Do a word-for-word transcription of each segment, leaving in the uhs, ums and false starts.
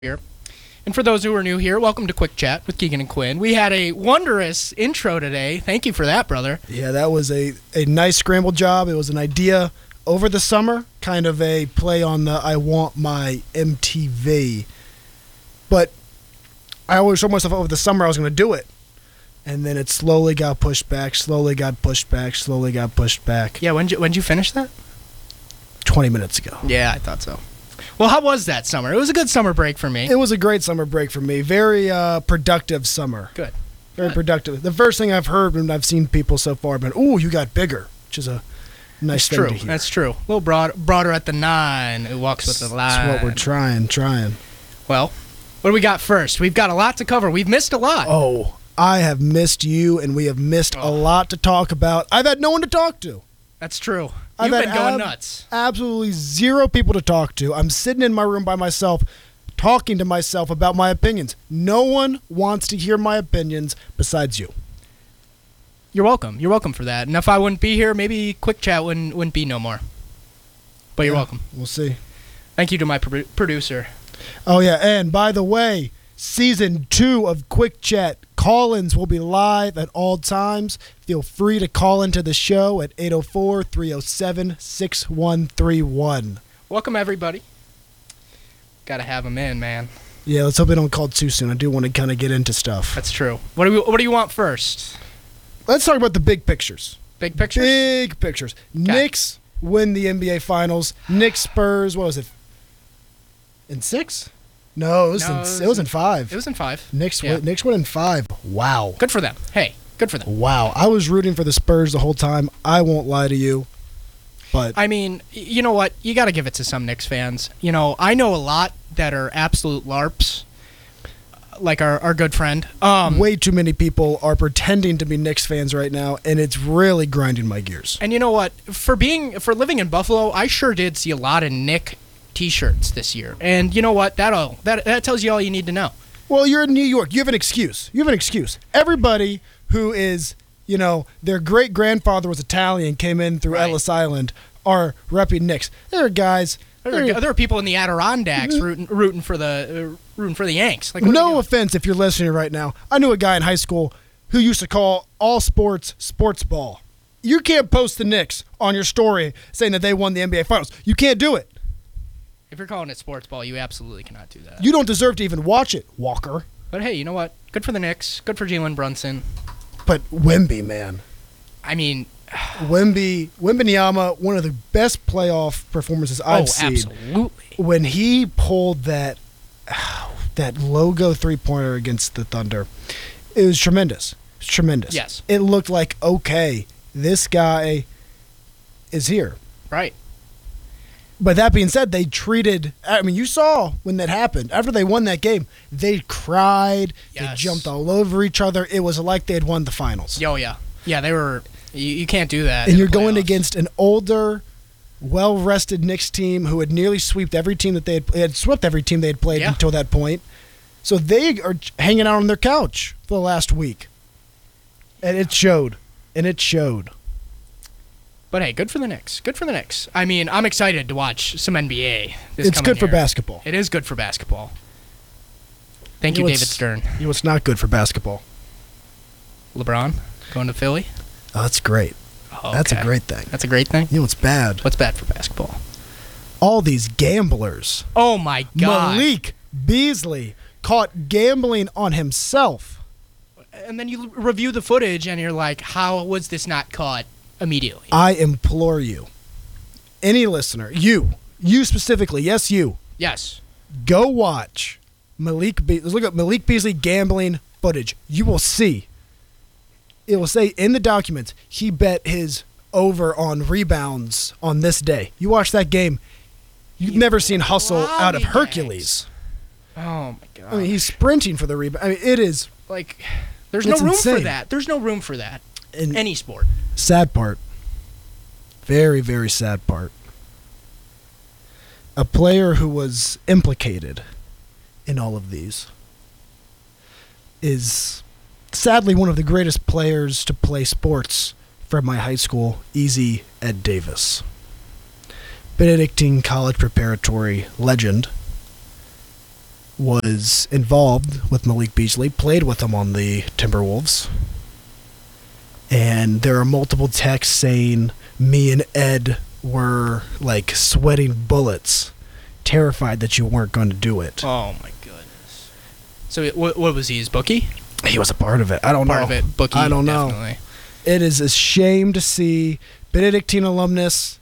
here. And for those who are new here, welcome to Quick Chat with Keegan and Quinn. We had a wondrous intro today. Thank you for that, brother. Yeah, that was a, a nice scramble job. It was an idea over the summer, kind of a play on the I want my M T V. But I always told myself over the summer I was going to do it. And then it slowly got pushed back, slowly got pushed back, slowly got pushed back. Yeah, when'd you, when'd you finish that? twenty minutes ago. Yeah, I thought so. Well, how was that summer? It was a good summer break for me. It was a great summer break for me. Very uh, productive summer. Good. Very Good. productive. The first thing I've heard when I've seen people so far have been, ooh, you got bigger, which is a nice That's thing true. to hear. That's true. A little broad, broader at the nine. Who walks with the line. That's what we're trying, trying. Well, what do we got first? We've got a lot to cover. We've missed a lot. Oh, I have missed you, and we have missed Oh. a lot to talk about. I've had no one to talk to. That's true. I've You've had been going ab- nuts. Absolutely zero people to talk to. I'm sitting in my room by myself, talking to myself about my opinions. No one wants to hear my opinions besides you. You're welcome. You're welcome for that. And if I wouldn't be here, maybe Quick Chat wouldn't, wouldn't be no more. But you're Yeah, welcome. We'll see. Thank you to my pro- producer. Oh, yeah, and by the way, season two of Quick Chat call-ins will be live at all times. Feel free to call into the show at eight oh four, three oh seven, six one three one. Welcome, everybody. Got to have them in, man. Yeah, let's hope they don't call too soon. I do want to kind of get into stuff. That's true. What do we? What do you want first? Let's talk about the big pictures. Big pictures? Big pictures. Knicks win the N B A Finals. Knicks Spurs, what was it? In six? No, it was, No, in, it was it was in- in five. It was in five. Knicks, yeah. win, Knicks win in five. Wow. Good for them. Hey, good for them. Wow. I was rooting for the Spurs the whole time. I won't lie to you. But I mean, y- you know what? You got to give it to some Knicks fans. You know, I know a lot that are absolute LARPs, like our, our good friend. Um, way too many people are pretending to be Knicks fans right now, and it's really grinding my gears. And you know what? For being for living in Buffalo, I sure did see a lot of Nick T-shirts this year. And you know what? That all that that tells you all you need to know. Well, you're in New York. You have an excuse. You have an excuse. Everybody who is, you know, their great-grandfather was Italian, came in through Right. Ellis Island, are repping Knicks. There are guys. There are, there- there are people in the Adirondacks rooting, rooting for the uh, rooting for the Yanks. Like, what are we no doing? offense if you're listening right now. I knew a guy in high school who used to call all sports sports ball. You can't post the Knicks on your story saying that they won the N B A Finals. You can't do it. If you're calling it sports ball, you absolutely cannot do that. You don't deserve to even watch it, Walker. But hey, you know what? Good for the Knicks. Good for Jalen Brunson. But Wemby, man. I mean, Wemby, Wembanyama, one of the best playoff performances I've oh, seen. absolutely. When he pulled that that logo three-pointer against the Thunder, it was tremendous. It was tremendous. Yes. It looked like, okay, this guy is here. Right. But that being said, they treated, I mean, you saw when that happened. After they won that game, they cried. They Yes. jumped all over each other. It was like they had won the finals. Yo, yeah. Yeah, they were. You, you can't do that. And in you're the going playoffs. against an older, well-rested Knicks team who had nearly swept every team that they had, had swept every team they had played Yeah. until that point. So they are hanging out on their couch for the last week. And it showed. And it showed. But hey, good for the Knicks. Good for the Knicks. I mean, I'm excited to watch some N B A. This It's coming good for year. basketball. It is good for basketball. Thank You you, know David what's- Stern. You know what's not good for basketball? LeBron going to Philly. Oh, that's great. Oh, That's a okay. great thing. That's a great thing. You know what's bad? What's bad for basketball? All these gamblers. Oh my God! Malik Beasley caught gambling on himself. And then you l- review the footage, and you're like, "How was this not caught immediately?" I implore you, any listener, you, you specifically, yes, you, yes. go watch Malik Be- look at Malik Beasley gambling footage. You will see. It will say in the documents he bet his over on rebounds on this day. You watch that game, you've He never seen hustle out of lollygags. Hercules. Oh my God! I mean, he's sprinting for the rebound. I mean, it is. like, there's It's no room for insane. that. There's no room for that. And Any sport. sad part. Very, very sad part. A player who was implicated in all of these is sadly one of the greatest players to play sports from my high school, Easy Ed Davis. Benedictine College Preparatory legend was involved with Malik Beasley, played with him on the Timberwolves. And there are multiple texts saying me and Ed were like sweating bullets, terrified that you weren't going to do it. Oh my goodness. So it, what, what was he, his bookie? He was a part of it. I don't Part know. of it, bookie. I don't know. Definitely. It is a shame to see Benedictine alumnus.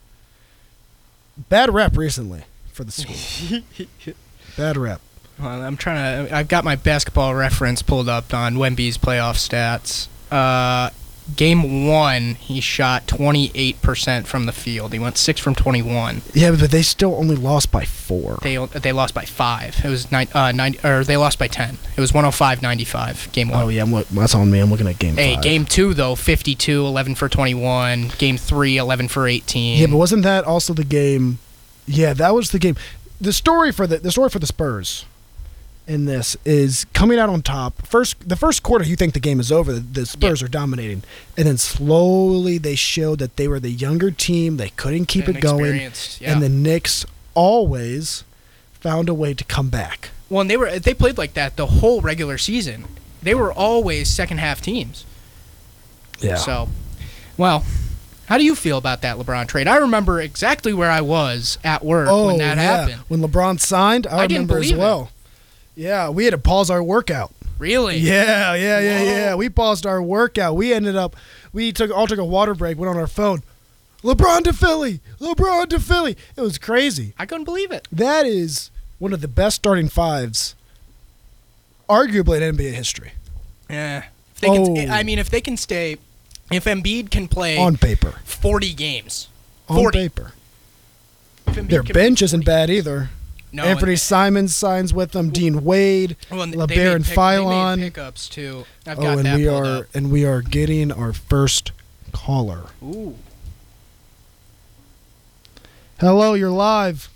Bad rep recently for the school. Bad rep. Well, I'm trying to. I've got my basketball reference pulled up on Wemby's playoff stats. Uh, game one, he shot twenty-eight percent from the field. He went six from twenty-one. Yeah, but they still only lost by four. They they lost by five. It was nine. Uh, nine or they lost by ten. It was one oh five ninety-five. Game one. Oh yeah, I'm look, that's on me. I'm looking at game Hey, five. game two though, fifty-two, eleven for twenty-one. Game three, eleven for eighteen. Yeah, but wasn't that also the game? Yeah, that was the game. The story for the the story for the Spurs in this is coming out on top. First, the first quarter, you think the game is over. The, the Spurs Yeah. are dominating, and then slowly they showed that they were the younger team. They couldn't keep it going, Inexperienced, yeah. and the Knicks always found a way to come back. Well, and they were they played like that the whole regular season. They were always second half teams. Yeah. So, well, how do you feel about that LeBron trade? I remember exactly where I was at work oh, when that yeah. happened. When LeBron signed, I, I didn't remember as believe it. well. Yeah, we had to pause our workout. Really? Yeah, yeah, yeah, Whoa. yeah. We paused our workout. We ended up, we took all took a water break, went on our phone. LeBron to Philly, LeBron to Philly. It was crazy. I couldn't believe it. That is one of the best starting fives, arguably in N B A history. Yeah. If they can, Oh. I mean, if they can stay, if Embiid can play On paper. forty games, On forty. paper. If Embiid Their can bench play isn't forty bad either. No, Anthony and- Simons signs with them. Dean Wade, well, and they LeBaron made pick- They Philon. made pickups too. I've Oh, got and that we pulled are up. and we are getting our first caller. Ooh. Hello, you're live.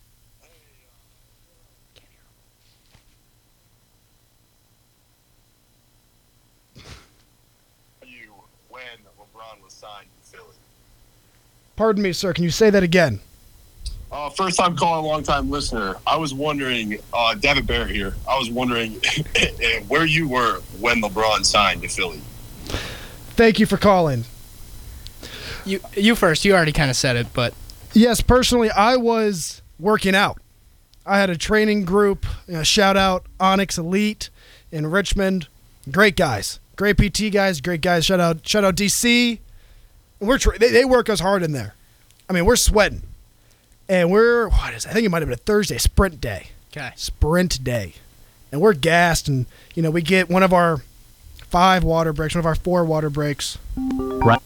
You when LeBron was signed to Philly. Pardon me, sir. Can you say that again? Uh, first time calling, long time listener. I was wondering, uh, David Barrett here. I was wondering where you were when LeBron signed to Philly. Thank you for calling. You you first. You already kind of said it, but Yes, personally, I was working out. I had a training group. You know, shout out Onyx Elite in Richmond. Great guys, great P T guys, great guys. Shout out, shout out D C. We're tra- they, they work us hard in there. I mean, we're sweating, and we're what is it? I think it might have been a Thursday sprint day. okay. Sprint day, and we're gassed, and you know we get one of our five water breaks, one of our four water breaks, Right.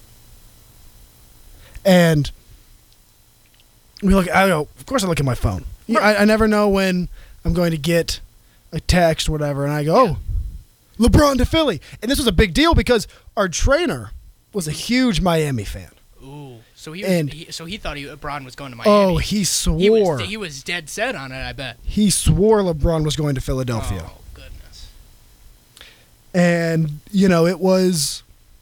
and we look. I go. Of course, I look at my phone. You know, I, I never know when I'm going to get a text, or whatever, and I go, "Oh, LeBron to Philly," and this was a big deal because our trainer was a huge Miami fan. Ooh. So he, was, And- he so he thought he LeBron was going to Miami. Oh, he swore. he was he was dead set on it. I bet. He swore LeBron was going to Philadelphia. Oh goodness. And you know it was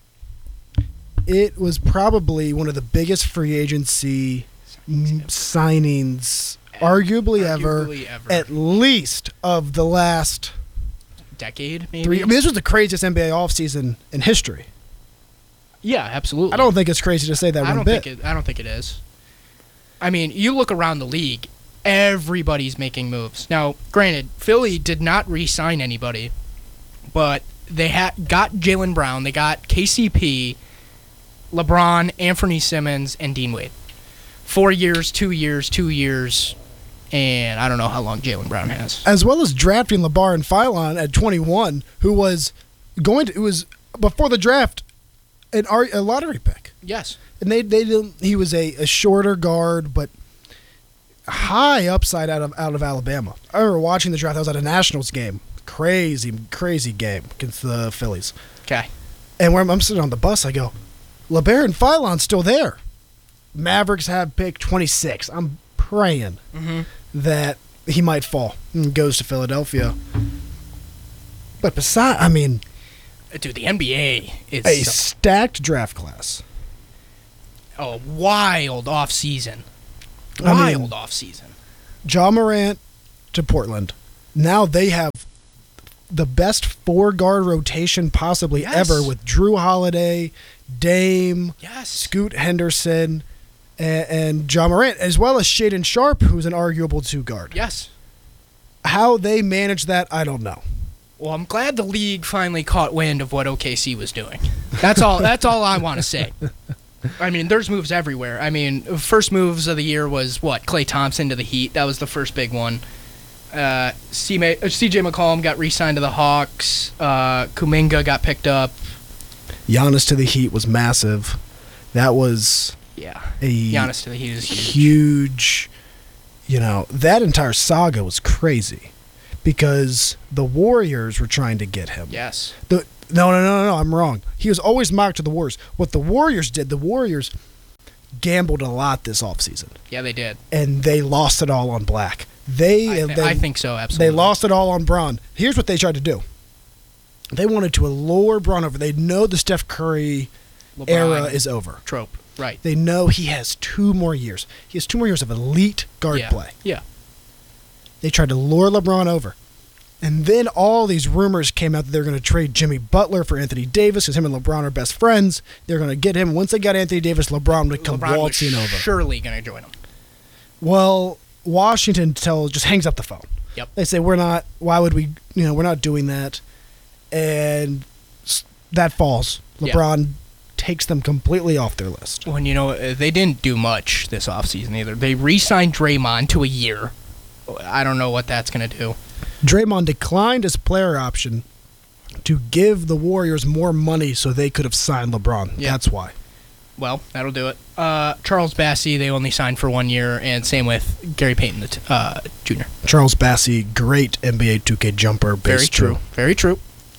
it was probably one of the biggest free agency m- signings arguably, ever, Arguably ever. at least of the last Decade maybe. three. I mean, this was the craziest N B A offseason in history. Yeah, absolutely. I don't think it's crazy to say that I one don't bit. think it. I don't think it is. I mean, you look around the league, everybody's making moves. Now, granted, Philly did not re-sign anybody, but they had got Jaylen Brown, they got K C P, LeBron, Anthony Simmons, and Dean Wade. Four years, two years, two years, and I don't know how long Jaylen Brown has. As well as drafting LeBar and Philon at twenty-one, who was going to, it was before the draft, an ar- a lottery pick. Yes. And they they didn't, he was a, a shorter guard, but high upside out of out of Alabama. I remember watching the draft. I was at a Nationals game, crazy crazy game against the Phillies. Okay. And when I'm, I'm sitting on the bus, I go, LeBaron and Philon's still there. Mavericks have pick twenty-six. I'm praying Mm-hmm. that he might fall and goes to Philadelphia. But beside, I mean, Dude, the N B A is a so- stacked draft class. a wild off season. I mean- Wild off season. Ja Morant to Portland. now they have the best four-guard rotation possibly Yes. ever with Drew Holiday, Dame, Yes. Scoot Henderson, and, and John Morant, as well as Shaden Sharp, who's an arguable two-guard. Yes. How they manage that, I don't know. Well, I'm glad the league finally caught wind of what O K C was doing. That's all. That's all I want to say. I mean, there's moves everywhere. I mean, first moves of the year was what? Klay Thompson to the Heat. That was the first big one. Uh, C J McCollum got re-signed to the Hawks. Uh, Kuminga got picked up. Giannis to the Heat was massive. That was Yeah. a Giannis to the Heat is huge. huge, you know, that entire saga was crazy because the Warriors were trying to get him. Yes. The, no, no, no, no, no, I'm wrong. He was always mocked to the Warriors. What the Warriors did, the Warriors gambled a lot this offseason, Yeah, they did. and they lost it all on Black. They, I, th- they, I think so, absolutely. they lost it all on Braun. Here's what they tried to do. They wanted to allure Braun over. They know the Steph Curry LeBron era is over. trope. Right. They know he has two more years. He has two more years of elite guard yeah. play. Yeah. They tried to lure LeBron over. And then all these rumors came out that they're going to trade Jimmy Butler for Anthony Davis because him and LeBron are best friends. They're going to get him. Once they got Anthony Davis, LeBron would come LeBron was waltzing over. surely going to join him. Well, Washington tells just hangs up the phone. Yep. They say we're not. Why would we? You know, we're not doing that. And s- that falls. Yeah. LeBron takes them completely off their list. Well, and you know, uh, they didn't do much this offseason either. They re-signed Draymond to a year. I don't know what that's going to do. Draymond declined his player option to give the Warriors more money so they could have signed LeBron. Yeah. That's why. Well, that'll do it. Uh, Charles Bassey, they only signed for one year, and same with Gary Payton the t- uh, Junior Charles Bassey, great N B A two K jumper. Very base true. Very true.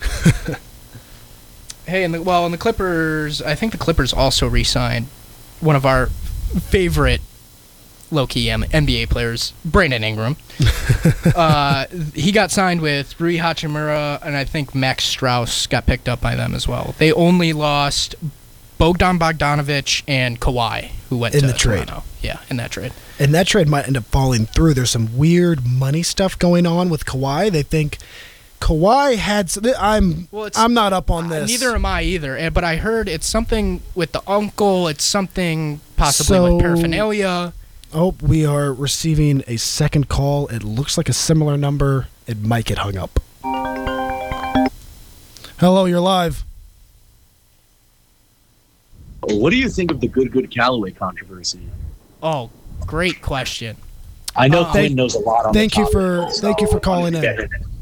Hey, and the, well, and the Clippers, I think the Clippers also re-signed one of our favorite low-key M- N B A players, Brandon Ingram. uh, he got signed with Rui Hachimura, and I think Max Strauss got picked up by them as well. They only lost Bogdan Bogdanovic and Kawhi, who went In to the trade. Toronto. Yeah, in that trade. And that trade might end up falling through. There's some weird money stuff going on with Kawhi. They think Kawhi had. s- I'm. Well, it's- I'm not up on Uh, this. neither am I either, eh, but I heard it's something with the uncle. It's something possibly So- with paraphernalia. Oh, we are receiving a second call. It looks like a similar number. It might get hung up. Hello, you're live. What do you think of the Good Good Callaway controversy? Oh, great question. I know Uh, Quinn thank- knows a lot on thank the you topic, for- so thank you for I calling wanted to in. get it.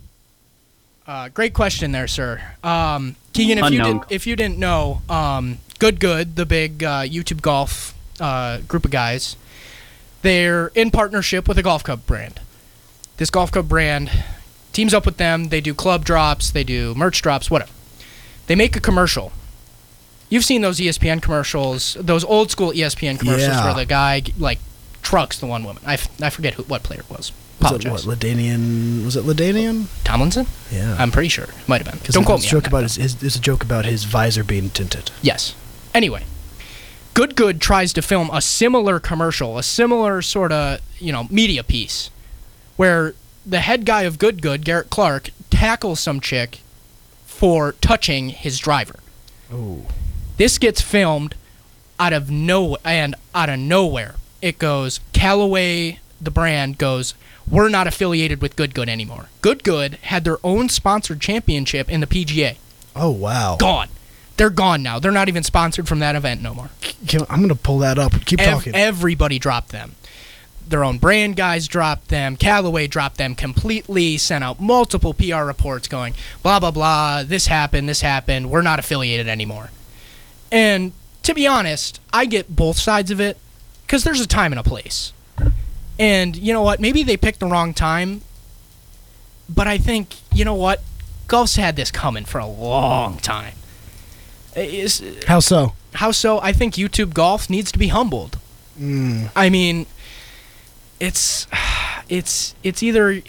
Uh, great question there, sir. Um, Keegan, if you Unknown. didn't, if you didn't know, um, Good Good, the big uh, YouTube golf uh, group of guys, they're in partnership with a golf club brand. This golf club brand teams up with them. They do club drops, they do merch drops, whatever. They make a commercial. You've seen those E S P N commercials, those old school E S P N commercials Yeah. where the guy like trucks the one woman. I, f- I forget who, what player it was. Was it Apologize. what? Ladanian? Was it Ladanian? Tomlinson? Yeah. I'm pretty sure. Might have been. Because Don't quote it's me. a on joke that, about though. his, his. It's a joke about his visor being tinted. Yes. Anyway, Good Good tries to film a similar commercial, a similar sort of, you know, media piece, where the head guy of Good Good, Garrett Clark, tackles some chick for touching his driver. Oh. This gets filmed out of no and out of nowhere. It goes Callaway, the brand goes, we're not affiliated with Good Good anymore. Good Good had their own sponsored championship in the P G A. Oh wow. Gone. They're gone now. They're not even sponsored from that event no more. Can- I'm gonna pull that up. Keep Ev- talking. everybody dropped them. Their own brand guys dropped them. Callaway dropped them completely. Sent out multiple P R reports going, blah, blah, blah. This happened. This happened. We're not affiliated anymore. And to be honest, I get both sides of it because there's a time and a place. And you know what? Maybe they picked the wrong time. But I think, you know what? Golf's had this coming for a long time. Is, How so? how so? I think YouTube Golf needs to be humbled. Mm. I mean, it's it's it's either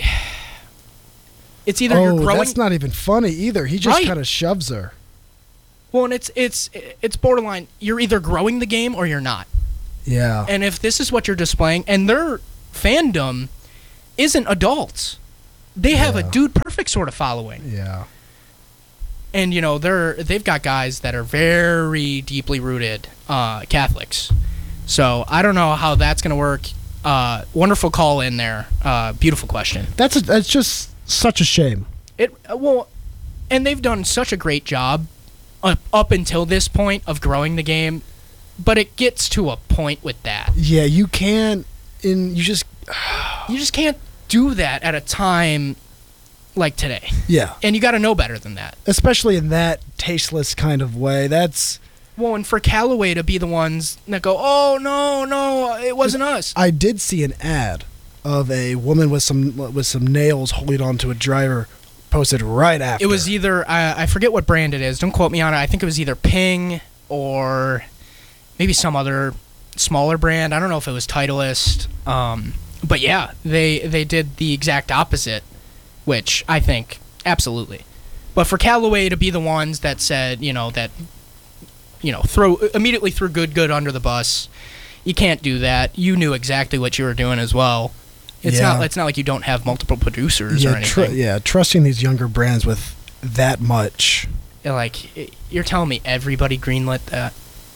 it's either Oh, you're growing. that's not even funny either. He just Right. kind of shoves her. well, and it's it's it's borderline. You're either growing the game or you're not. Yeah. And if this is what you're displaying, and their fandom isn't adults, They have a Yeah. Dude Perfect sort of following. Yeah. And you know they're they've got guys that are very deeply rooted uh, Catholics, so I don't know how that's gonna work. Uh, wonderful call in there, uh, beautiful question. That's a, that's just such a shame. It uh, well, and they've done such a great job up up until this point of growing the game, but it gets to a point with that Yeah, you can't. In you just you just can't do that at a time like today, yeah, and you got to know better than that. especially in that tasteless kind of way. That's Well, and for Callaway to be the ones that go, oh no, no, it wasn't us. I did see an ad of a woman with some with some nails holding onto a driver posted right after. It was either I, I forget what brand it is. Don't quote me on it. I think it was either Ping or maybe some other smaller brand. I don't know if it was Titleist. Um, but yeah, they they did the exact opposite, which I think absolutely. But for Callaway to be the ones that said, you know, that you know, throw immediately threw good good under the bus, you can't do that. You knew exactly what you were doing as well. It's Yeah. not it's not like you don't have multiple producers or yeah, anything. tr- yeah, trusting these younger brands with that much. Like, i- you're telling me everybody greenlit that?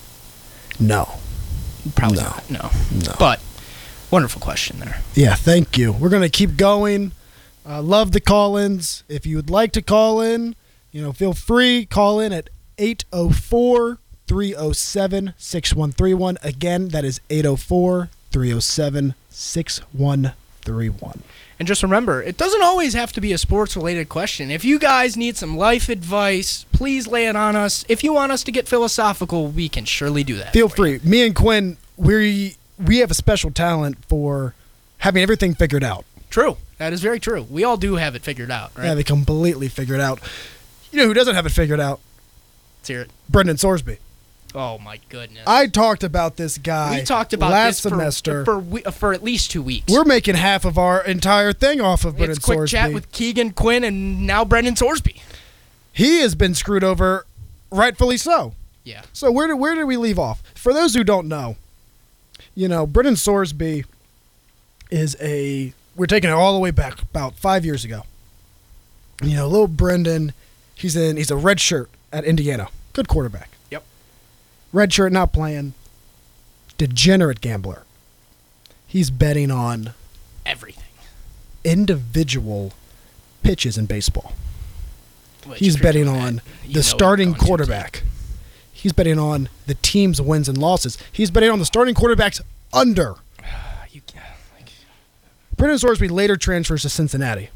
No, Probably No. not. No. no. But wonderful question there. Yeah, thank you. We're gonna keep going. Uh, love the call-ins. If you would like to call in, you know, feel free. Call in at eight oh four, three oh seven, six one three one. Again, that is eight oh four, three oh seven, six one three one. And just remember, it doesn't always have to be a sports-related question. If you guys need some life advice, please lay it on us. If you want us to get philosophical, we can surely do that. Feel for you. free. Me and Quinn, we we have a special talent for having everything figured out. True. That is very true. We all do have it figured out, right? Yeah, they completely figured out. You know who doesn't have it figured out? Let's hear it. Brendan Sorsby. Oh, my goodness. I talked about this guy we talked about last this for, semester. for, we- for at least two weeks. We're making half of our entire thing off of Brendan it's quick Sorsby. chat with Keegan Quinn and now Brendan Sorsby. He has been screwed over, rightfully so. Yeah. So where did where did we leave off? For those who don't know, you know, Brendan Sorsby is a. We're taking it all the way back about five years ago. You know, little Brendan, he's in. He's a red shirt at Indiana. Good quarterback. Yep. Red shirt, not playing. Degenerate gambler. He's betting on Everything. individual pitches in baseball. Which, He's if you're betting doing on that, you know the you're starting going too quarterback. He's betting on the team's wins and losses. He's betting on the starting quarterback's under. deep. You can't, like, Brendan Sorsby later transfers to Cincinnati.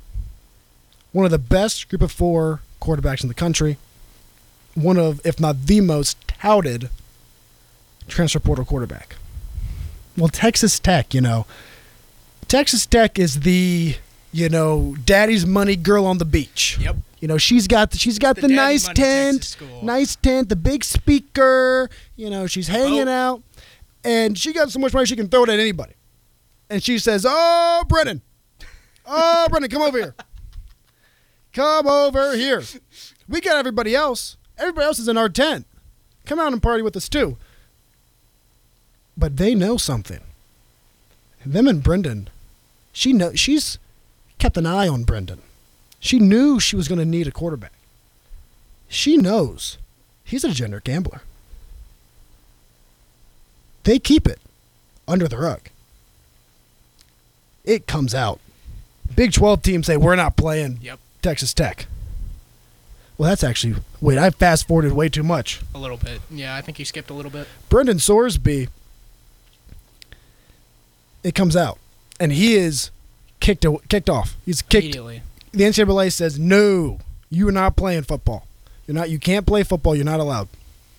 One of the best group of four quarterbacks in the country. One of, if not the most touted transfer portal quarterback. Well, Texas Tech, you know. Texas Tech is the, you know, daddy's money girl on the beach. Yep. You know, she's got she's got The the, daddy nice money tent, Texas school. nice tent, the big speaker. You know, she's hanging boat. out, and she got so much money she can throw it at anybody. And she says, "Oh, Brennan, oh, Brennan, come over here, come over here. We got everybody else. Everybody else is in our tent. Come out and party with us too." But they know something. Them and Brendan, she know she's kept an eye on Brendan. She knew she was going to need a quarterback. She knows he's a degenerate gambler. They keep it under the rug. It comes out. Big twelve teams say, we're not playing Yep. Texas Tech. Well, that's actually, wait, I fast forwarded way too much. A little bit. Yeah, I think you skipped a little bit. Brendan Sorsby, it comes out, and he is kicked kicked off. He's kicked. Immediately. The N C double A says, no, you are not playing football. You're not. You can't play football. You're not allowed.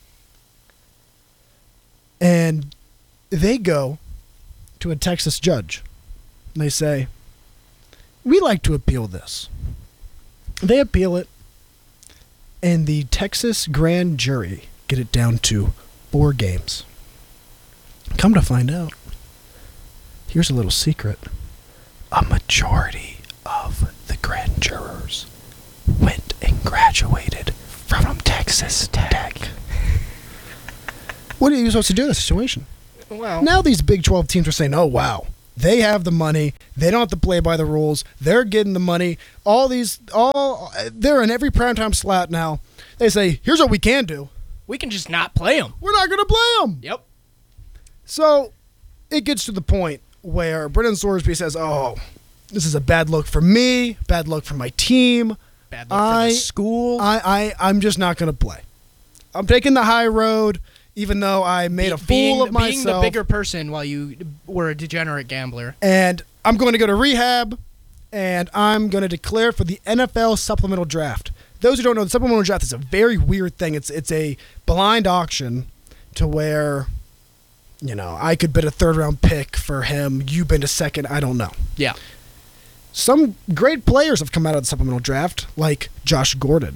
And they go to a Texas judge, and they say, we like to appeal this. They appeal it, and the Texas grand jury get it down to four games. Come to find out, here's a little secret. A majority of the grand jurors went and graduated from Texas Tech. What are you supposed to do in this situation? Well, Now these Big twelve teams are saying, oh, wow, They have the money. They don't have to play by the rules. They're getting the money. All these, all they're in every primetime slot now. They say, here's what we can do. We can just not play them. We're not going to play them. Yep. So it gets to the point where Brennan Sorsby says, oh, this is a bad look for me, bad luck for my team. Bad luck I, for the school. I, I, I'm just not going to play. I'm taking the high road, even though I made Be- a fool being, of myself. Being the bigger person while you were a degenerate gambler. And I'm going to go to rehab, and I'm going to declare for the N F L supplemental draft. Those who don't know, the supplemental draft is a very weird thing. It's it's a blind auction to where, you know, I could bid a third-round pick for him. You bid a second. I don't know. Yeah. Some great players have come out of the supplemental draft, like Josh Gordon.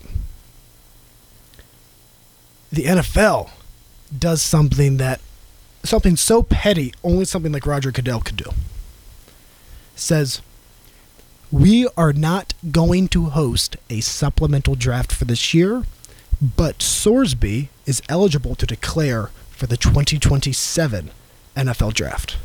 The N F L does something that, something so petty, only something like Roger Goodell could do. Says, we are not going to host a supplemental draft for this year, but Sorsby is eligible to declare for the twenty twenty-seven N F L draft.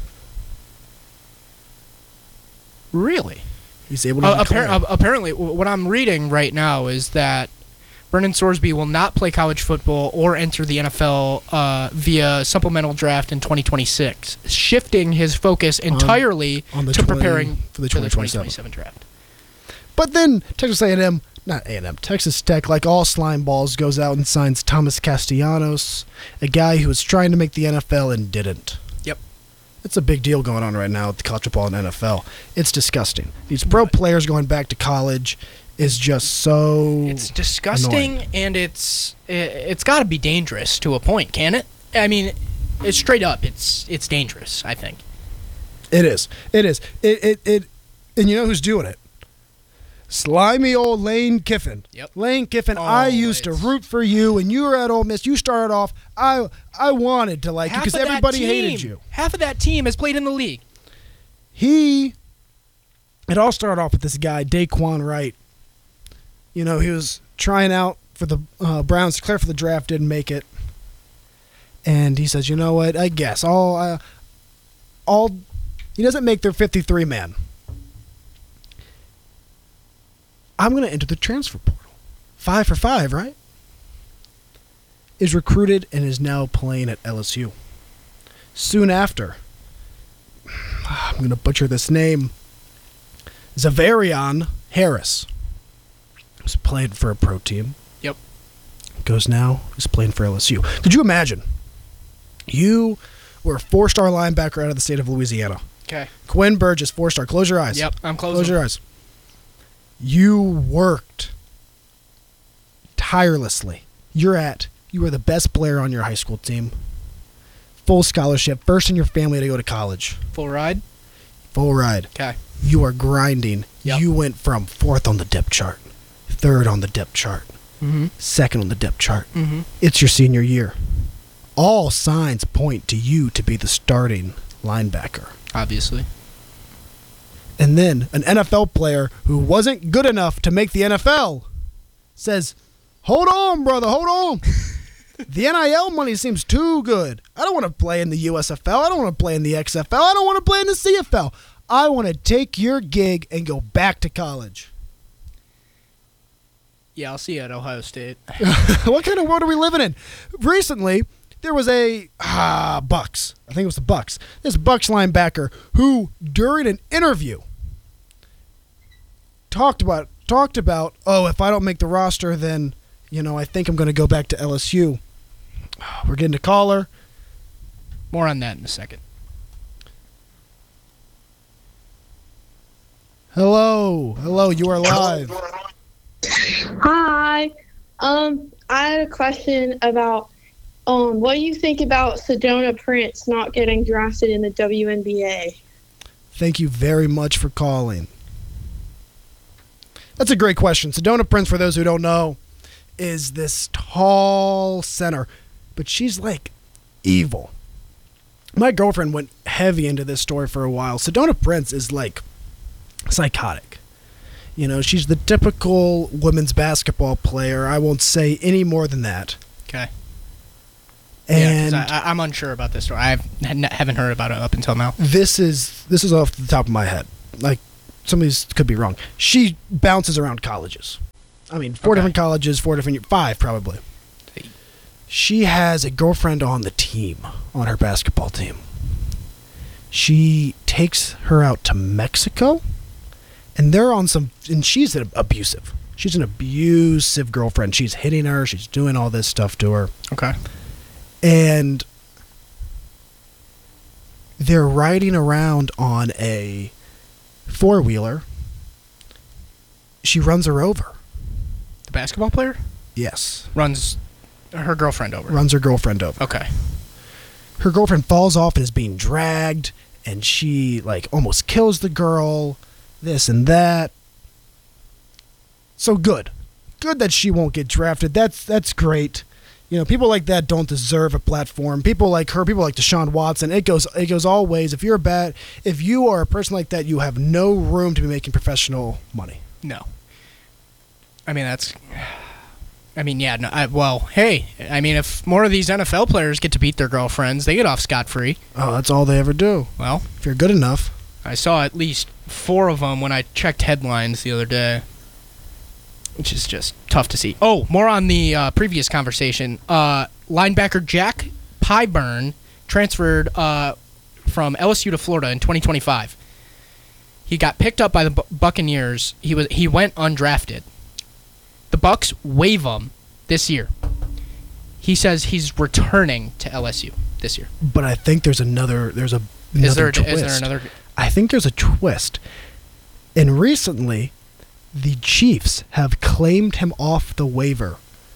Really? He's able to Uh, declare. appar- uh, apparently, w- what I'm reading right now is that Brennan Sorsby will not play college football or enter the N F L uh, via supplemental draft in twenty twenty-six, shifting his focus entirely on the to twenty preparing for the twenty twenty twenty-seven twenty-seven draft. But then Texas A and M, not A and M, Texas Tech, like all slime balls, goes out and signs Thomas Castellanos, a guy who was trying to make the N F L and didn't. Yep. It's a big deal going on right now with the college football and N F L. It's disgusting. These pro players going back to college is just so It's disgusting, annoying. and it's it, it's got to be dangerous to a point, can it? I mean, it's straight up. It's it's dangerous. I think. It is. It is. It, it, it, and you know who's doing it? Slimy old Lane Kiffin. Yep. Lane Kiffin, Oh, I used to it's- root for you, and you were at Ole Miss. You started off. I I wanted to like you Half because of that everybody team- hated you. Half of that team has played in the league. He, it all started off with this guy, Daquan Wright. You know, he was trying out for the uh, Browns, declared for the draft, didn't make it. And he says, you know what, I guess. All, uh, all, he doesn't make their fifty-three man. I'm going to enter the transfer portal. Five for five, right? Is recruited and is now playing at L S U. Soon after, I'm going to butcher this name, Zavarian Harris was playing for a pro team. Yep. Goes now, is playing for L S U. Could you imagine? You were a four-star linebacker out of the state of Louisiana. Okay. Quinn Burgess, four-star. Close your eyes. Yep. I'm closing. Close your eyes. You worked tirelessly. You're at, you were the best player on your high school team. Full scholarship, first in your family to go to college. Full ride. Full ride. Okay. You are grinding. Yep. You went from fourth on the depth chart, third on the depth chart, Mm-hmm. second on the depth chart. Mm-hmm. It's your senior year. All signs point to you to be the starting linebacker. Obviously. And then an N F L player who wasn't good enough to make the N F L says, hold on, brother, hold on. The N I L money seems too good. I don't want to play in the U S F L. I don't want to play in the X F L. I don't want to play in the C F L. I want to take your gig and go back to college. Yeah, I'll see you at Ohio State. What kind of world are we living in? Recently, there was a ah Bucks. I think it was the Bucks. This Bucks linebacker who, during an interview, talked about talked about, oh, if I don't make the roster, then you know I think I'm going to go back to L S U. We're getting a caller. More on that in a second. Hello, hello. You are live. Hi. Um, I had a question about um, what do you think about Sedona Prince not getting drafted in the W N B A? Thank you very much for calling. That's a great question. Sedona Prince, for those who don't know, is this tall center, but she's like evil. My girlfriend went heavy into this story for a while. Sedona Prince is like psychotic. You know, she's the typical women's basketball player. I won't say any more than that. Okay. And yeah, 'cause I, I'm unsure about this story. I haven't heard about it up until now. this is this is off the top of my head. Like, some of these could be wrong. She bounces around colleges. I mean, four Okay. different colleges, four different, five probably. She has a girlfriend on the team, on her basketball team. She takes her out to Mexico, and they're on some, and she's an abusive. She's an abusive girlfriend. She's hitting her. She's doing all this stuff to her. Okay. And they're riding around on a four-wheeler. She runs her over. The basketball player Yes. runs her girlfriend over. Runs her girlfriend over. Okay. Her girlfriend falls off and is being dragged, and she, like, almost kills the girl, this and that. So good. Good that she won't get drafted. That's that's great. You know, people like that don't deserve a platform. People like her, people like Deshaun Watson, it goes it goes all ways. If you're a bad if you are a person like that, you have no room to be making professional money. No. I mean, that's. I mean, yeah. No, I, well, hey. I mean, if more of these N F L players get to beat their girlfriends, they get off scot-free. Oh, that's all they ever do. Well, If you're good enough. I saw at least four of them when I checked headlines the other day, which is just tough to see. Oh, more on the uh, previous conversation. Uh, linebacker Jack Pyburn transferred uh, from L S U to Florida in twenty twenty-five. He got picked up by the Bu- Buccaneers. He was he went undrafted. The Bucs waive him this year. He says he's returning to L S U this year. But I think there's another there's a another Is there a, twist. is there another? I think there's a twist. And recently, the Chiefs have claimed him off the waiver,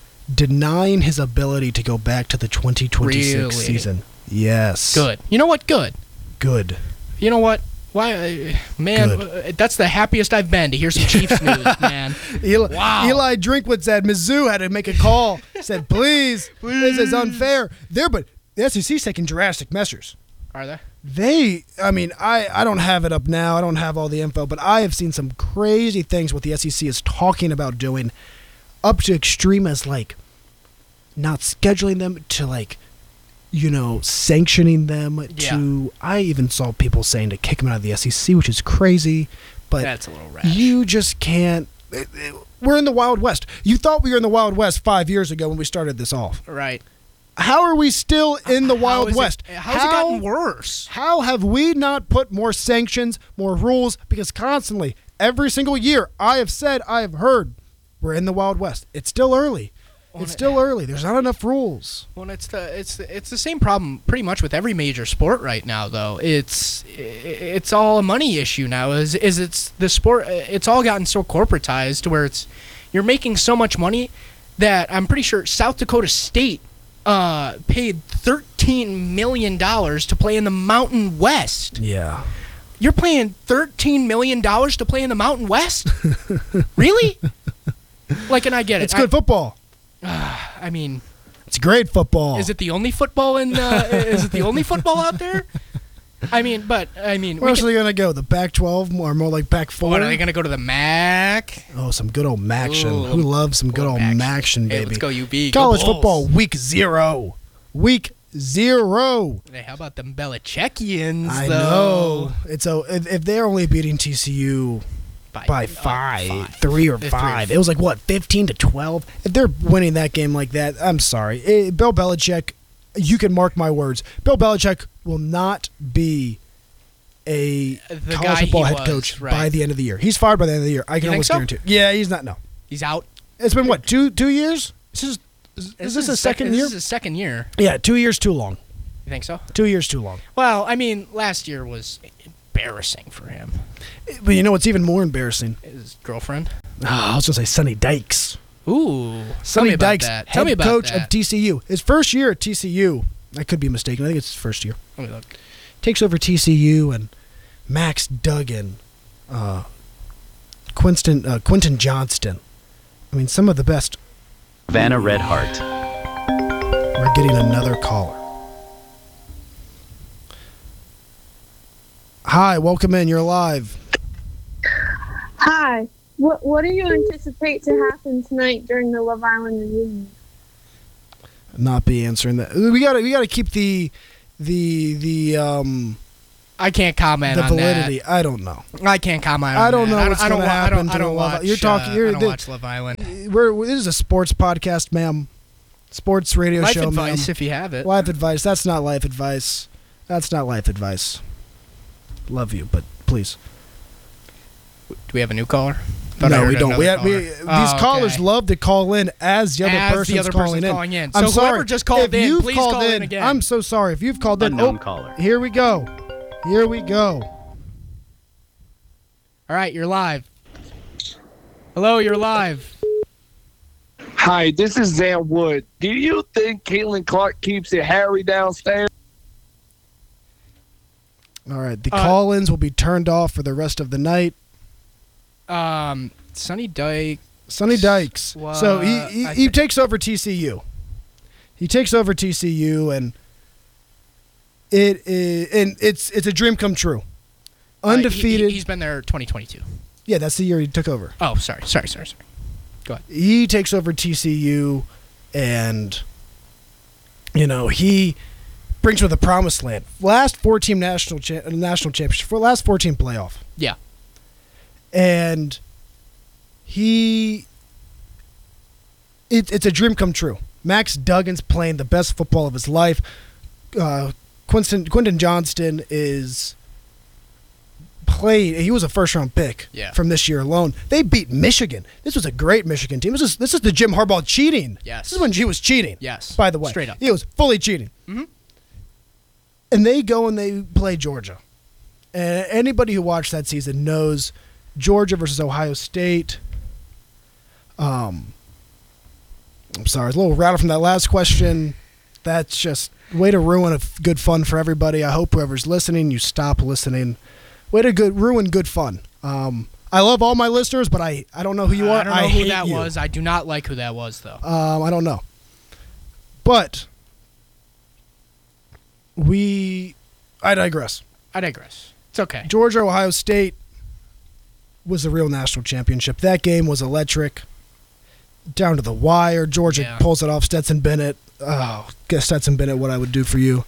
denying his ability to go back to the twenty twenty-six Really? season. Yes. Good. You know what? Good. Good. You know what? Why, uh, man? Good. Uh, that's the happiest I've been to hear some Chiefs news, man. Eli, Wow. Eli Drinkwitz at Mizzou had to make a call. Said, please, this is unfair. There, but the S E C's taking drastic measures. Are they? They, I mean, I, I don't have it up now. I don't have all the info, but I have seen some crazy things what the S E C is talking about doing, up to extreme as, like, not scheduling them to, like, you know, sanctioning them to, I even saw people saying to kick them out of the S E C, which is crazy, but That's a little rash. you just can't. it- it- we're in the Wild West. You thought we were in the Wild West five years ago when we started this off. Right. How are we still in the How Wild is it- West? how's it gotten worse? How have we not put more sanctions, more rules? Because constantly, every single year, I have said, I have heard, we're in the Wild West. It's still early. Well, It's it- still early. There's not enough rules. Well, it's the it's the, it's the same problem pretty much with every major sport right now, though. It's it's all a money issue now. Is is it's the sport? It's all gotten so corporatized to where it's you're making so much money that I'm pretty sure South Dakota State uh, paid thirteen million dollars to play in the Mountain West. Yeah. You're paying thirteen million dollars to play in the Mountain West? Really? Like, and I get it. It's good football. I, I mean, It's great football. is it the only football in? Uh, is it the only football out there? I mean, but I mean, Where we else can- are they going to go? The Pac twelve or more like Pac four? what are they going to go to the M A C? Oh, some good old Maction. Ooh, Who loves some good old Maction. Maction, Hey, baby? let's go U B. Go College Bulls. football, week zero. Week zero. Hey, how about them Belichickians? I though? know. It's a, if, if they're only beating T C U by uh, five, five. three or Three or five. It was like, what, fifteen to twelve? If they're winning that game like that, I'm sorry. Eh, Bill Belichick, you can mark my words. Bill Belichick will not be a The college guy football he head was, coach right. by the end of the year. He's fired by the end of the year. I can You think almost so? guarantee it. Yeah, he's not, no. He's out. It's been, what, two two years? Is this, is, is this a his second This year? is his second year. Yeah, two years too long. You think so? Two years too long. Well, I mean, last year was embarrassing for him. But you know what's even more embarrassing? His girlfriend. Ah, I was going to say Sonny Dykes. Ooh, tell me Sonny about Dykes, that. head Tell me about coach that. of T C U. His first year at T C U, I could be mistaken. I think it's his first year. Let me look. Takes over T C U and Max Duggan, uh, Quinston, uh, Quentin Johnston. I mean, some of the best. Vanna Redhart. We're getting another caller. Hi, welcome in. You're live. Hi. What What do you anticipate to happen tonight during the Love Island reunion? not be answering that. We got to we got to keep the the the um I can't comment the on validity. I don't know. that. I can't comment on I don't that. know what's I don't, gonna wa- I happen don't, I to don't the Love- watch, you're talking- uh, you're- I don't the- watch Love Island. We're this is a sports podcast, ma'am. Sports radio Life show, advice ma'am. if you have it. Life advice. That's not life advice. That's not life advice. Love you, but please. Do we have a new caller? Thought I No, heard we don't. another We have, we, caller. these Oh, callers okay. love to call in as the other As the person's other calling person's in. calling in. I'm So sorry. whoever just called if in, you've please called call in in again. I'm so sorry. If you've called in, Unknown oh, caller. here we go. Here we go. All right, you're live. Hello, you're live. Hi, this is Zan Wood. Do you think Caitlin Clark keeps it hairy downstairs? All right, the Uh, call-ins will be turned off for the rest of the night. Um, Sonny Dyke. Sonny Dykes. Wha- so he he, I he thi- takes over T C U. He takes over T C U, and it is, and it's it's a dream come true. Uh, he- Undefeated. he, has been there twenty twenty-two. yeah, that's the year he took over. Oh, sorry, sorry, sorry, sorry. Go ahead. He takes over T C U, and you know he brings with a promised land. Last four-team national cha- national championship for last four-team playoff, Yeah. and he it, it's a dream come true. Max Duggan's playing the best football of his life. Uh, Quinton Quinton Johnston is played. He was a first round pick Yeah. from this year alone. They beat Michigan. This was a great Michigan team. This is this is the Jim Harbaugh cheating. Yes. This is when he was cheating. Yes. By the way, Straight up. he was fully cheating. Mhm. And they go and they play Georgia. And anybody who watched that season knows Georgia versus Ohio State. Um, I'm sorry, I was a little rattled from that last question. That's just way to ruin a f- good fun for everybody. I hope whoever's listening, you stop listening. Way to good ruin good fun. Um, I love all my listeners, but I, I don't know who you are. I don't know who hate that you. was. I do not like who that was, though. Um, I don't know. But we, I digress. I digress. It's okay. Georgia, Ohio State was the real national championship. That game was electric. Down to the wire. Georgia Yeah. pulls it off. Stetson Bennett. Oh, guess Stetson Bennett, what I would do for you.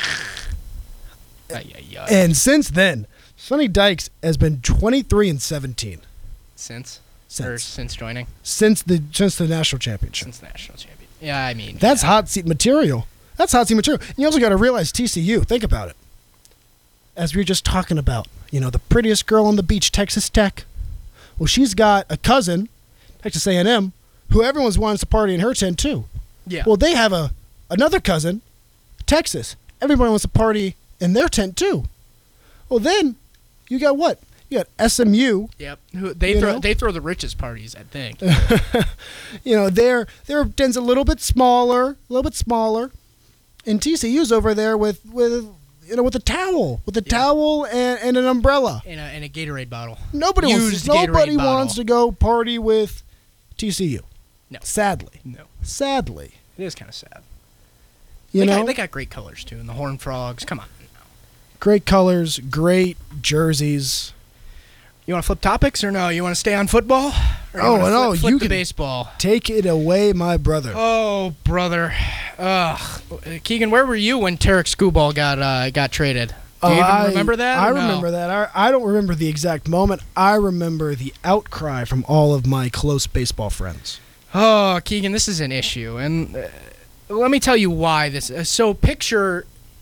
Ay, ay, ay. And since then, Sonny Dykes has been twenty-three and seventeen Since? Since. Or since joining? since the since the national championship. Since national champion. Yeah, I mean. That's yeah. hot seat material. That's hot seat material. And you also got to realize T C U. Think about it. As we were just talking about, you know, the prettiest girl on the beach, Texas Tech. Well, she's got a cousin, Texas A and M, who everyone's wants to party in her tent too. Yeah. Well, they have a another cousin, Texas. Everybody wants to party in their tent too. Well, then you got what? You got S M U. Yep. Who they You throw know? they throw the richest parties, I think. You know, their their tent's a little bit smaller, a little bit smaller, and T C U's over there with with you know with a towel, with a Yeah. towel and, and an umbrella. In a in a Gatorade bottle. Nobody wants Used nobody Gatorade bottle. wants to go party with T C U. No. Sadly, No. sadly, It is kind of sad. you they know, got, they got great colors too, and the Horned Frogs. Come on. great colors, great jerseys. You want to flip topics or no? You want to stay on football? Or Oh, wanna no, flip, flip you to can- baseball. Take it away, my brother. Oh, brother. Ugh. Keegan, where were you when Tarek Skubal got uh, got traded? Do you Oh, even I, remember that? I or no? remember that. I, I don't remember the exact moment. I remember the outcry from all of my close baseball friends. Oh, Keegan, this is an issue, and uh, let me tell you why this. Uh, so, picture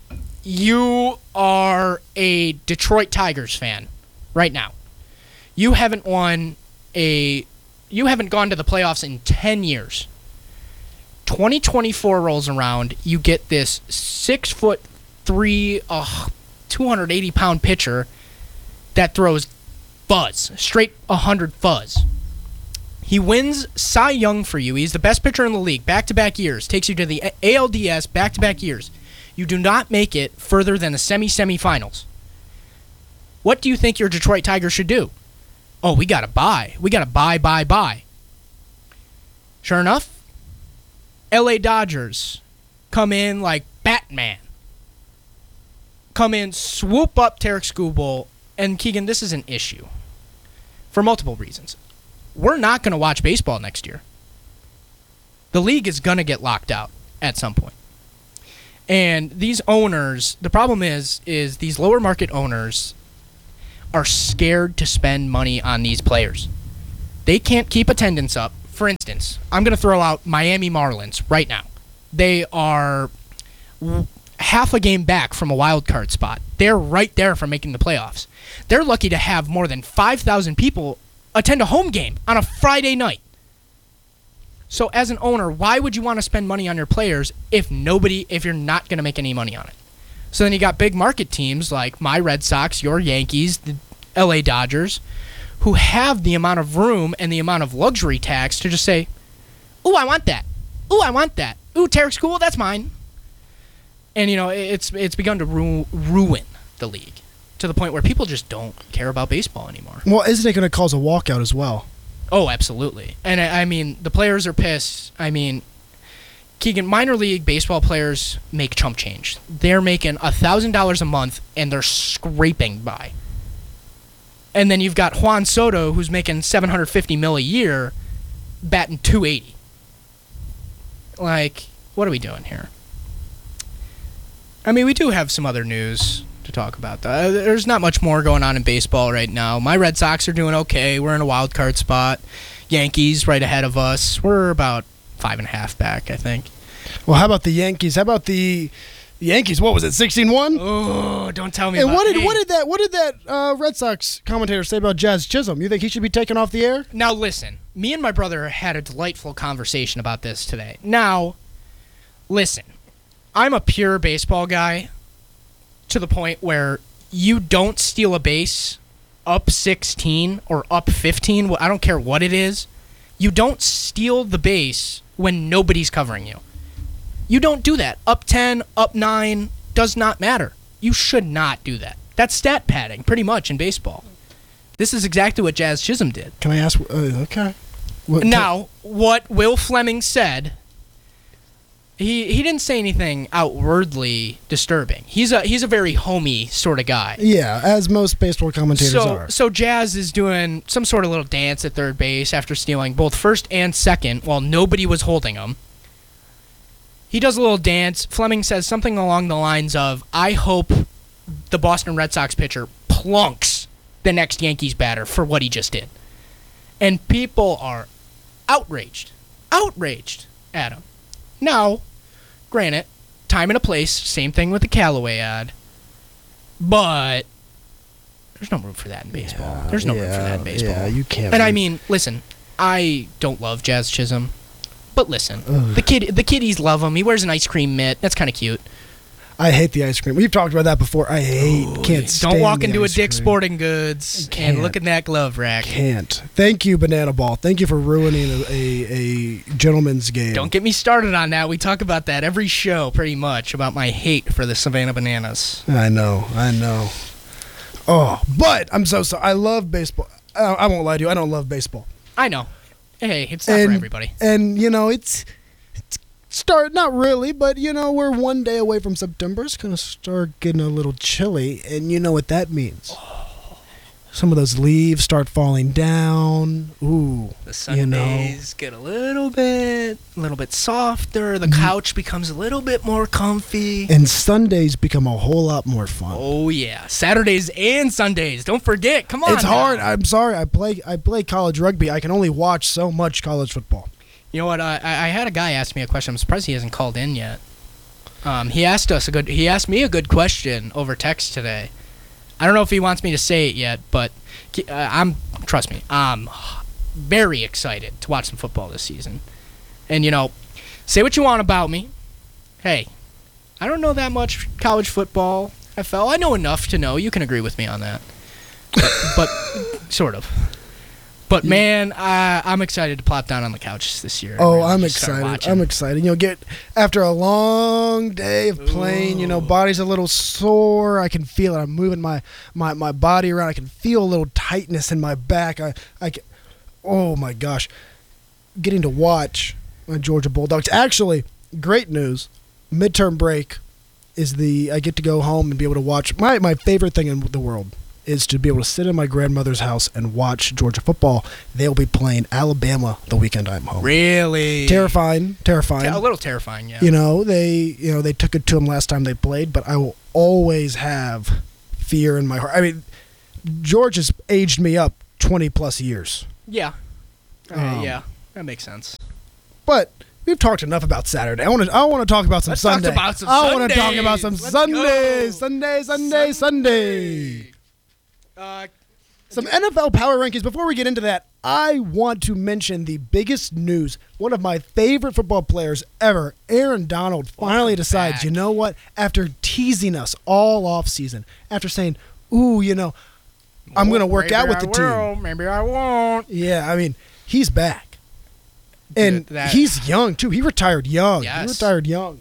you are a Detroit Tigers fan right now. You haven't won a, you haven't gone to the playoffs in ten years. twenty twenty-four rolls around, you get this six foot three, uh, two hundred eighty pound pitcher that throws fuzz, straight one hundred fuzz. He wins Cy Young for you. He's the best pitcher in the league, back-to-back years. Takes you to the A L D S, back-to-back years. You do not make it further than the semi-semifinals. What do you think your Detroit Tigers should do? Oh, we got to buy. We got to buy, buy, buy. Sure enough, L A Dodgers come in like Batman. Come in, swoop up Tarek Skubal, and Keegan, this is an issue for multiple reasons. We're not going to watch baseball next year. The league is going to get locked out. at some point. And these owners, the problem is, is these lower market owners are scared to spend money on these players. They can't keep attendance up. For instance, I'm going to throw out Miami Marlins right now. They are half a game back from a wild card spot. They're right there for making the playoffs. They're lucky to have more than five thousand people attend a home game on a Friday night. So as an owner, why would you want to spend money on your players if nobody, if you're not going to make any money on it? So then you got big market teams like my Red Sox, your Yankees, the L A Dodgers, who have the amount of room and the amount of luxury tax to just say, ooh, I want that. Ooh, I want that. Ooh, Tarek's cool, that's mine. And, you know, it's it's begun to ru- ruin the league to the point where people just don't care about baseball anymore. Well, isn't it going to cause a walkout as well? Oh, absolutely. And, I, I mean, the players are pissed. I mean, Keegan, minor league baseball players make chump change. They're making one thousand dollars a month, and they're scraping by. And then you've got Juan Soto, who's making seven hundred fifty mil a year, batting two eighty. Like, what are we doing here? I mean, we do have some other news to talk about. Though. There's not much more going on in baseball right now. My Red Sox are doing okay. We're in a wild card spot. Yankees right ahead of us. We're about five and a half back, I think. Well, how about the Yankees? How about the Yankees? What was it, sixteen one? Oh, don't tell me And about what did hey. what did that what did that uh, Red Sox commentator say about Jazz Chisholm? You think he should be taken off the air? Now listen, me and my brother had a delightful conversation about this today. Now, listen, I'm a pure baseball guy to the point where you don't steal a base up sixteen or up fifteen, I don't care what it is. You don't steal the base when nobody's covering you. You don't do that. Up ten, up nine, does not matter. You should not do that. That's stat padding, pretty much, in baseball. This is exactly what Jazz Chisholm did. Can I ask? Uh, okay. What, Now, what Will Fleming said, he he didn't say anything outwardly disturbing. He's a he's a very homey sort of guy. Yeah, as most baseball commentators So are. so Jazz is doing some sort of little dance at third base after stealing both first and second while nobody was holding him. He does a little dance. Fleming says something along the lines of, I hope the Boston Red Sox pitcher plunks the next Yankees batter for what he just did. And people are outraged. Outraged at him. Now, granted, time and a place, same thing with the Callaway ad. But there's no room for that in baseball. Yeah, there's no yeah, room for that in baseball. Yeah, you can't. And I be- mean, listen, I don't love Jazz Chisholm. But listen, Ugh. the kid, the kiddies love him. He wears an ice cream mitt. That's kind of cute. I hate the ice cream. We've talked about that before. I hate, can't stand Don't walk the into a ice Dick's cream. Sporting Goods Can't. and look in that glove rack. Can't. Thank you, Banana Ball. Thank you for ruining a, a, a gentleman's game. Don't get me started on that. We talk about that every show, pretty much, about my hate for the Savannah Bananas. I know. I know. Oh, but I'm so sorry. I love baseball. I, I won't lie to you. I don't love baseball. I know. Hey, it's not and, for everybody. And, you know, it's, it's start, not really, but, you know, we're one day away from September. It's going to start getting a little chilly, and you know what that means. Some of those leaves start falling down. Ooh, The you know. Sundays get a little bit, a little bit softer. The Mm. couch becomes a little bit more comfy. And Sundays become a whole lot more fun. Oh yeah, Saturdays and Sundays. Don't forget. Come on. It's now. hard. I'm sorry. I play I play college rugby. I can only watch so much college football. You know what? I, I had a guy ask me a question. I'm surprised he hasn't called in yet. Um, he asked us a good. He asked me a good question over text today. I don't know if he wants me to say it yet, but uh, I'm. Trust me, I'm very excited to watch some football this season. And you know, say what you want about me. Hey, I don't know that much college football. F L. I know enough to know. You can agree with me on that. But, but sort of. But man, I, I'm excited to plop down on the couch this year. and Oh, really I'm just start excited. watching. I'm excited. You know, get after a long day of playing, you know, body's a little sore. I can feel it. I'm moving my, my, my body around. I can feel a little tightness in my back. I, I can, oh my gosh. Getting to watch my Georgia Bulldogs. Actually, great news. Midterm break is the I get to go home and be able to watch my, my favorite thing in the world is to be able to sit in my grandmother's house and watch Georgia football. They'll be playing Alabama the weekend I'm home. Really? Terrifying, terrifying. A little terrifying, yeah. You know, they you know they took it to them last time they played, but I will always have fear in my heart. I mean, George has aged me up twenty plus years. Yeah. Uh, Um, yeah, that makes sense. But we've talked enough about Saturday. I want to. I want to talk about some Let's talk Sunday. about some I want to talk about Sundays. some Let's go. Sundays. Sunday, Sunday, Sunday. Uh, Some N F L power rankings. Before we get into that, I want to mention the biggest news. One of my favorite football players ever, Aaron Donald, finally Welcome decides, back. you know what? After teasing us all off season, after saying, ooh, you know, I'm going to work maybe out with I the team. will, Maybe I won't. Yeah, I mean, he's back. And Dude, that- he's young, too. He retired young. He Yes. retired young.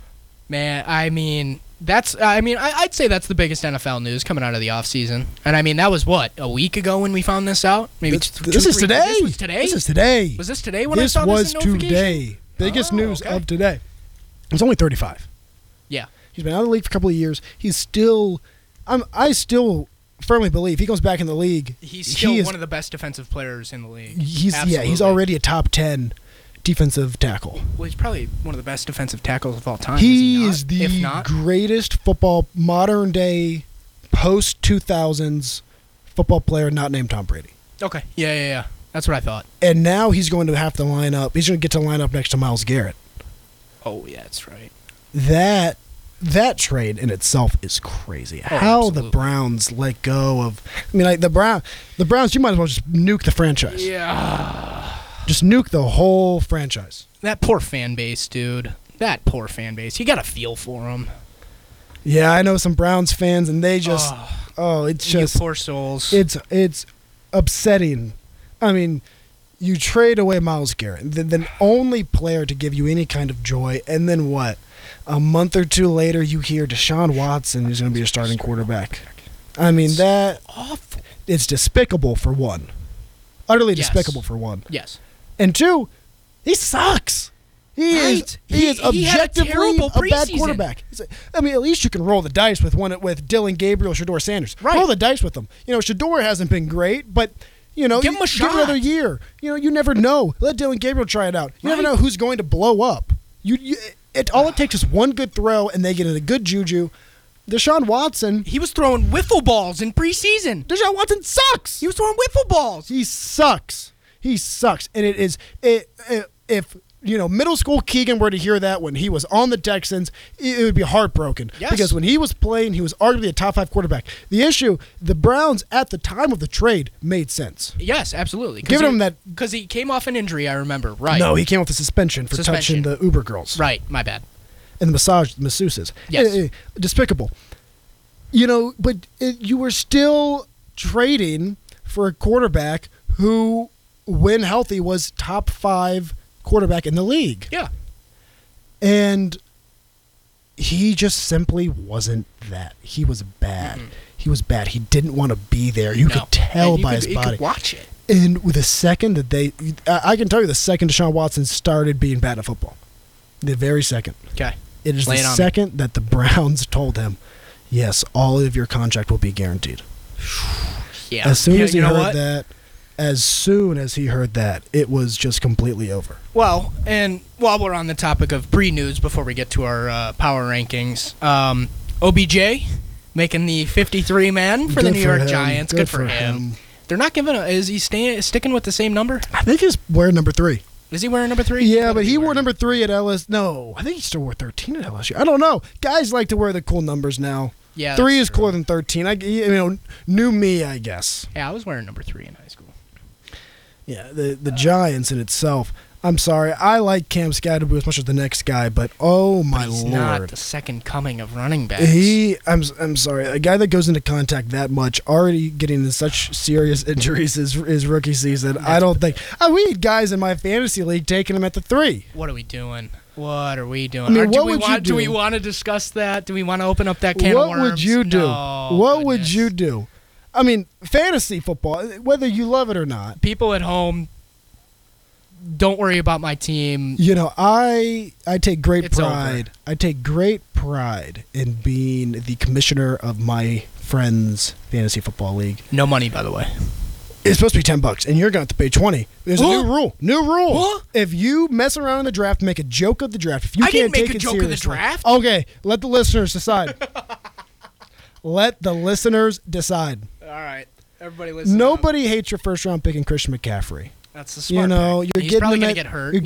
Man, I mean, that's. I mean, I, I'd say that's the biggest N F L news coming out of the offseason. And I mean, that was what, a week ago when we found this out? Maybe This, two, this two, is three- today. This was today. This is today. Was this today when this I saw was this in notification? today. Biggest Oh, news okay. of today. He's only thirty-five. Yeah. He's been out of the league for a couple of years. He's still, I'm, I still firmly believe he goes back in the league. He's still he is, one of the best defensive players in the league. He's yeah. He's Absolutely. already a top ten defensive tackle. Well, he's probably one of the best defensive tackles of all time. He is, he is not? the If not, greatest football modern day post two thousands football player not named Tom Brady. okay. Yeah, yeah, yeah. That's what I thought. And now he's going to have to line up. He's going to get to line up next to Myles Garrett. Oh, yeah, that's right. That that trade in itself is crazy. Oh, How absolutely. the Browns let go of. I mean, like the Brown, the Browns. You might as well just nuke the franchise. Yeah. Just nuke the whole franchise. That poor fan base, dude. That poor fan base. You got to feel for them. Yeah, I know some Browns fans, and they just. oh, Oh, it's you just. poor souls. It's it's upsetting. I mean, you trade away Myles Garrett, the, the only player to give you any kind of joy, and then what? A month or two later, you hear Deshaun Watson is going to be your starting quarterback. I mean, that awful. it's despicable for one. Utterly Yes. despicable for one. Yes. And two, he sucks. He Right. is he, He- is he had a objectively terrible a, bad preseason. quarterback. He's a- I mean, at least you can roll the dice with one with Dylan Gabriel, Shador Sanders. Right. Roll the dice with them. You know, Shador hasn't been great, but you know, Give you, him a give another shot. year. You know, you never know. Let Dylan Gabriel try it out. You never Right. know who's going to blow up. You, you it all it takes is one good throw, and they get in a good juju. Deshaun Watson. He was throwing wiffle balls in preseason. Deshaun Watson sucks. He was throwing wiffle balls. He sucks. He sucks. And it is it, it, if you know middle school Keegan were to hear that when he was on the Texans, it, it would be heartbroken. Yes. Because when he was playing, he was arguably a top five quarterback. The issue, the Browns at the time of the trade made sense. Yes, absolutely. Giving him that. Because he came off an injury, I remember. Right. No, he came off the suspension for Suspension. touching the Uber girls Right. My bad. and the massage masseuses. Yes. Eh, eh, despicable. You know, but it, you were still trading for a quarterback who, when healthy, was top five quarterback in the league. Yeah. And he just simply wasn't that. He was bad. Mm-mm. He was bad. He didn't want to be there. You No. could tell And you by could- his you body. could watch it. And with the second that they, I I can tell you, the second Deshaun Watson started being bad at football, the very second. Okay. It is Lay the it on me. second that the Browns told him, yes, all of your contract will be guaranteed. Yeah. As soon Yeah, as he you know heard what? that, as soon as he heard that, it was just completely over. Well, and while we're on the topic of pre-news, before we get to our uh, power rankings, um, O B J making the fifty-three man for the Good New for York him. Giants. Good, for him. They're not giving. A, is he staying sticking with the same number? I think he's wearing number three. Is he wearing number three? Yeah, Gotta but be he wore wearing- number three at L S. No, I think he still wore thirteen at L S U. I don't know. Guys like to wear the cool numbers now. Yeah, three that's is cooler true. than thirteen. I, you know, new me, I guess. Yeah, I was wearing number three in high school. Yeah, the the Giants in itself. I'm sorry. I like Cam Scatterby as much as the next guy, but oh my He's lord. not the second coming of running backs. He, I'm, I'm sorry. A guy that goes into contact that much, already getting in such serious injuries is his rookie season. I don't think. I we had guys in my fantasy league taking him at the three. What are we doing? What are we doing? I mean, Or do what we would you want, do? we do? want to discuss that? Do we want to open up that can What of worms? would you do? No, what would goodness. you do? I mean, fantasy football, whether you love it or not. People at home, don't worry about my team. You know, I I take great It's pride. I take great pride in being the commissioner of my Friends Fantasy Football League. No money, by the way. It's supposed to be ten bucks, and you're going to have to pay twenty. There's What? a new rule. New rule. What? If you mess around in the draft, make a joke of the draft. If you I can't didn't make take a it joke of the seriously- draft. Okay, let the listeners decide. Let the listeners decide. All right. Everybody listen. Nobody hates your first round pick in Christian McCaffrey. That's the smart You know, pick. you're He's getting probably him gonna at- get hurt. you're